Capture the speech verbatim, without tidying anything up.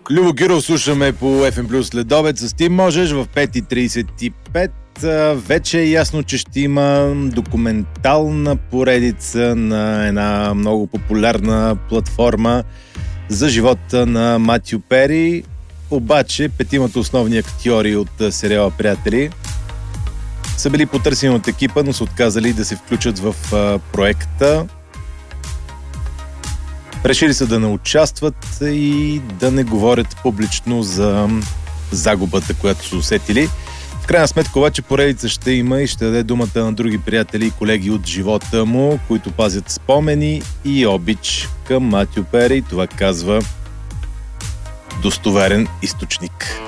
Любо Гиров слушаме по Еф Ем Плюс следобед. С Ти можеш в пет и трийсет и пет. Вече е ясно, че ще има документална поредица на една много популярна платформа за живота на Матю Пери. Обаче петимата основни актьори от сериала Приятели са били потърсени от екипа, но са отказали да се включат в проекта. Решили са да не участват и да не говорят публично за загубата, която са усетили. В крайна сметка обаче поредица ще има и ще даде думата на други приятели и колеги от живота му, които пазят спомени и обич към Матю Пери. Това казва достоверен източник.